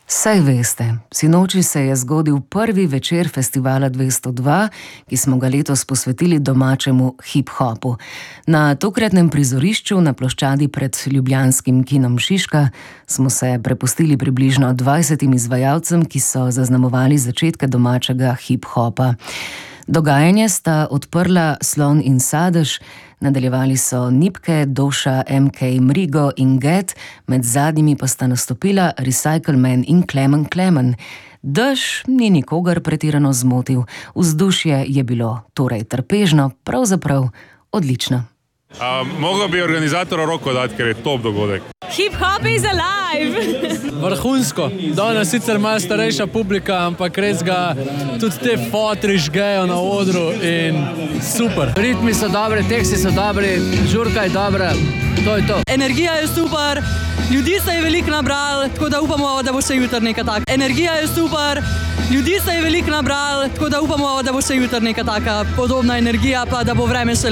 Saj veste, sinoči se je zgodil prvi večer Festivala 202, ki smo ga letos posvetili domačemu hip-hopu. Na tokratnem prizorišču na ploščadi pred ljubljanskim kinom Šiška smo se prepustili približno 20 izvajalcem, ki so zaznamovali začetke domačega hip-hopa. Dogajanje sta odprla Slon in Sadež, nadaljevali so Nipke, Doša, MK, Mrigo in Get, med zadnjimi pa sta nastopila Recycle Man in Klemen. Dež ni nikogar pretirano zmotil, vzdušje je bilo torej trpežno, pravzaprav odlično. Mogo bi organizatorju roko dati, ker je top dogodek. Hip-hop is alive! Vrhunsko. Danes sicer malo starejša publika, ampak res ga tudi te fotri žgejo na odru in super. Ritmi so dobri, teksti so dobri, žurka je dobra, to je to. Energija je super, ljudi se je veliko nabrali, tako da upamo, da bo še jutri nekaj taka. Energija je super, ljudi se je veliko nabrali, tako da upamo, da bo še jutri nekaj taka podobna energija, pa da bo vreme še